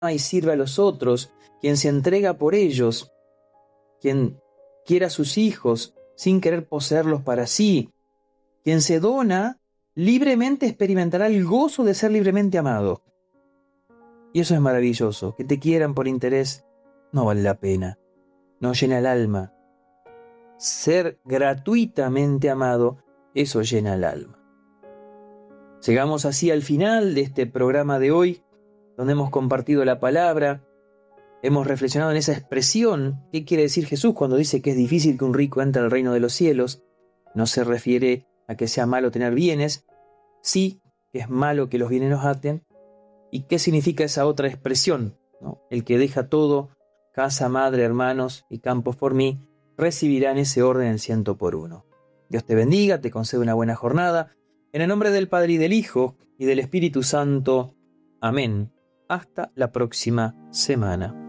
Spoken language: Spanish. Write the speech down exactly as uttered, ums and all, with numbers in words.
y sirve a los otros, quien se entrega por ellos, quien quiere a sus hijos sin querer poseerlos para sí, quien se dona libremente experimentará el gozo de ser libremente amado. Y eso es maravilloso. Que te quieran por interés no vale la pena, no llena el alma. Ser gratuitamente amado, eso llena el alma. Llegamos así al final de este programa de hoy, donde hemos compartido la palabra, hemos reflexionado en esa expresión. ¿Qué quiere decir Jesús cuando dice que es difícil que un rico entre al reino de los cielos? No se refiere a que sea malo tener bienes, sí que es malo que los bienes nos aten. ¿Y qué significa esa otra expresión? ¿No? El que deja todo, casa, madre, hermanos y campos por mí, recibirá en ese orden el ciento por uno. Dios te bendiga, te concede una buena jornada. En el nombre del Padre y del Hijo y del Espíritu Santo. Amén. Hasta la próxima semana.